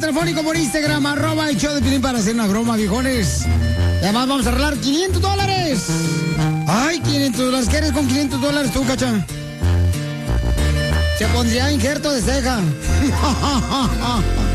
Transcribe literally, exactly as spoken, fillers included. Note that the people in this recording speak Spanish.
telefónico por Instagram, arroba el show de Piolín para hacer una broma, viejones. Y además vamos a arreglar quinientos dólares. Ay, quinientos dólares. ¿Qué eres con quinientos dólares tú, cacha? Se pondría injerto de ceja.